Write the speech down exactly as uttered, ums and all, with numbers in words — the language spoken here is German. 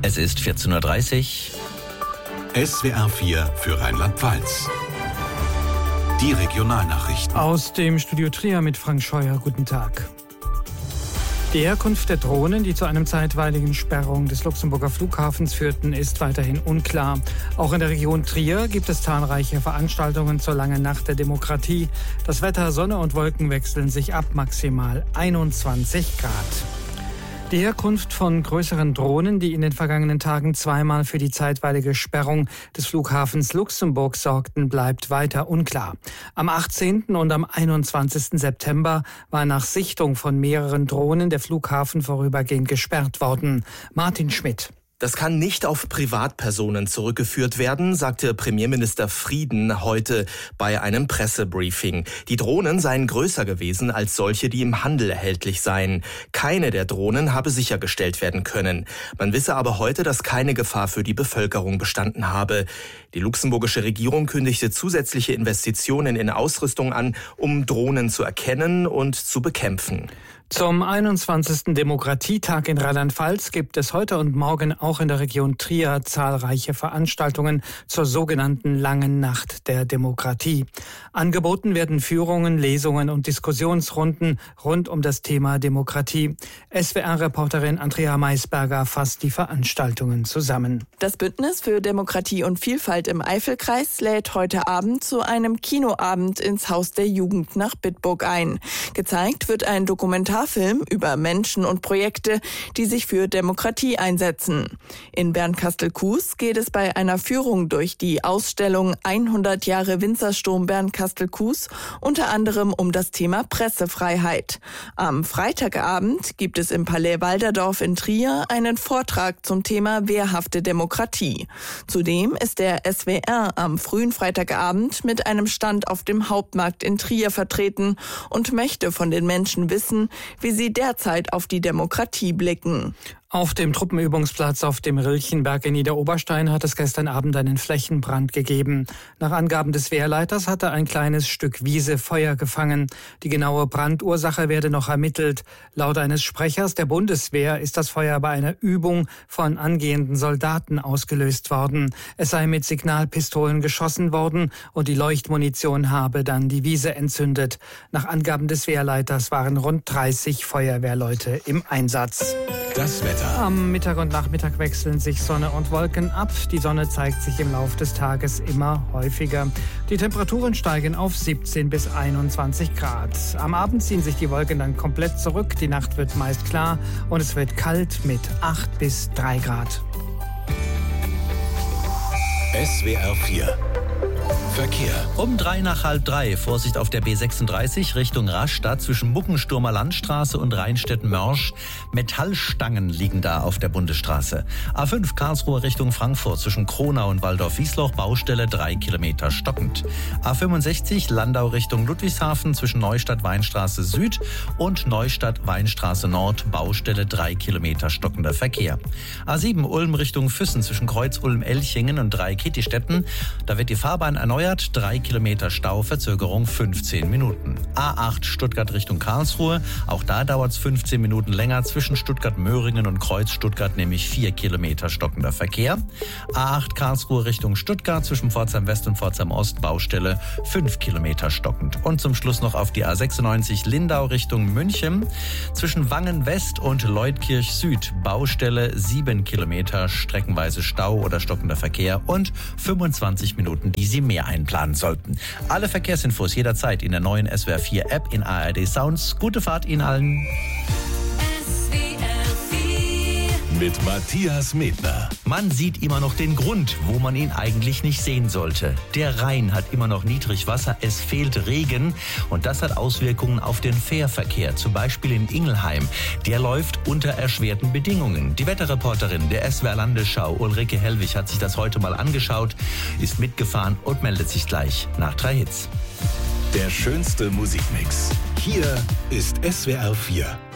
Es ist vierzehn Uhr dreißig. S W R vier für Rheinland-Pfalz. Die Regionalnachrichten. Aus dem Studio Trier mit Frank Scheuer. Guten Tag. Die Herkunft der Drohnen, die zu einer zeitweiligen Sperrung des Luxemburger Flughafens führten, ist weiterhin unklar. Auch in der Region Trier gibt es zahlreiche Veranstaltungen zur langen Nacht der Demokratie. Das Wetter, Sonne und Wolken wechseln sich ab, maximal einundzwanzig Grad. Die Herkunft von größeren Drohnen, die in den vergangenen Tagen zweimal für die zeitweilige Sperrung des Flughafens Luxemburg sorgten, bleibt weiter unklar. Am achtzehnten und am einundzwanzigsten September war nach Sichtung von mehreren Drohnen der Flughafen vorübergehend gesperrt worden. Martin Schmidt. Das kann nicht auf Privatpersonen zurückgeführt werden, sagte Premierminister Frieden heute bei einem Pressebriefing. Die Drohnen seien größer gewesen als solche, die im Handel erhältlich seien. Keine der Drohnen habe sichergestellt werden können. Man wisse aber heute, dass keine Gefahr für die Bevölkerung bestanden habe. Die luxemburgische Regierung kündigte zusätzliche Investitionen in Ausrüstung an, um Drohnen zu erkennen und zu bekämpfen. Zum einundzwanzigsten Demokratietag in Rheinland-Pfalz gibt es heute und morgen auch in der Region Trier zahlreiche Veranstaltungen zur sogenannten Langen Nacht der Demokratie. Angeboten werden Führungen, Lesungen und Diskussionsrunden rund um das Thema Demokratie. S W R-Reporterin Andrea Maisberger fasst die Veranstaltungen zusammen. Das Bündnis für Demokratie und Vielfalt im Eifelkreis lädt heute Abend zu einem Kinoabend ins Haus der Jugend nach Bitburg ein. Gezeigt wird ein Dokumentar Film über Menschen und Projekte, die sich für Demokratie einsetzen. In Bernkastel-Kues geht es bei einer Führung durch die Ausstellung hundert Jahre Winzersturm Bernkastel-Kues unter anderem um das Thema Pressefreiheit. Am Freitagabend gibt es im Palais Walderdorf in Trier einen Vortrag zum Thema wehrhafte Demokratie. Zudem ist der S W R am frühen Freitagabend mit einem Stand auf dem Hauptmarkt in Trier vertreten und möchte von den Menschen wissen, wie sie derzeit auf die Demokratie blicken. Auf dem Truppenübungsplatz auf dem Rilchenberg in Niederoberstein hat es gestern Abend einen Flächenbrand gegeben. Nach Angaben des Wehrleiters hatte ein kleines Stück Wiese Feuer gefangen. Die genaue Brandursache werde noch ermittelt. Laut eines Sprechers der Bundeswehr ist das Feuer bei einer Übung von angehenden Soldaten ausgelöst worden. Es sei mit Signalpistolen geschossen worden und die Leuchtmunition habe dann die Wiese entzündet. Nach Angaben des Wehrleiters waren rund dreißig Feuerwehrleute im Einsatz. Das Wetter. Am Mittag und Nachmittag wechseln sich Sonne und Wolken ab. Die Sonne zeigt sich im Laufe des Tages immer häufiger. Die Temperaturen steigen auf siebzehn bis einundzwanzig Grad. Am Abend ziehen sich die Wolken dann komplett zurück. Die Nacht wird meist klar und es wird kalt mit acht bis drei Grad. S W R vier. Verkehr. Um drei nach halb drei. Vorsicht auf der B sechsunddreißig Richtung Rastatt zwischen Muckensturmer Landstraße und Rheinstetten-Mörsch. Metallstangen liegen da auf der Bundesstraße. A fünf Karlsruhe Richtung Frankfurt zwischen Kronau und Waldorf-Wiesloch. Baustelle drei Kilometer stockend. A fünfundsechzig Landau Richtung Ludwigshafen zwischen Neustadt-Weinstraße Süd und Neustadt-Weinstraße Nord. Baustelle drei Kilometer stockender Verkehr. A sieben Ulm Richtung Füssen zwischen Kreuz-Ulm-Elchingen und Drei-Kittistetten. Da wird die Fahrbahn erneuert. drei Kilometer Stau, Verzögerung fünfzehn Minuten. A acht Stuttgart Richtung Karlsruhe. Auch da dauert es fünfzehn Minuten länger. Zwischen Stuttgart-Möhringen und Kreuz-Stuttgart nämlich vier Kilometer stockender Verkehr. A acht Karlsruhe Richtung Stuttgart zwischen Pforzheim West und Pforzheim Ost. Baustelle fünf Kilometer stockend. Und zum Schluss noch auf die A sechsundneunzig Lindau Richtung München. Zwischen Wangen West und Leutkirch Süd. Baustelle sieben Kilometer, streckenweise Stau oder stockender Verkehr und fünfundzwanzig Minuten, die Sie mehr einplanen sollten. Alle Verkehrsinfos jederzeit in der neuen S W R vier App in A R D Sounds. Gute Fahrt Ihnen allen. Mit Matthias Medner. Man sieht immer noch den Grund, wo man ihn eigentlich nicht sehen sollte. Der Rhein hat immer noch Niedrigwasser, es fehlt Regen und das hat Auswirkungen auf den Fährverkehr, zum Beispiel in Ingelheim. Der läuft unter erschwerten Bedingungen. Die Wetterreporterin der S W R Landesschau, Ulrike Hellwig, hat sich das heute mal angeschaut, ist mitgefahren und meldet sich gleich nach drei Hits. Der schönste Musikmix. Hier ist S W R vier.